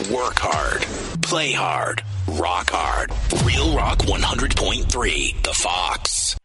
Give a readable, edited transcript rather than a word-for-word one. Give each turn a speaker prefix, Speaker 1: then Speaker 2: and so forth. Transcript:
Speaker 1: Work hard. Play hard. Rock hard. Real Rock 100.3, The Fox.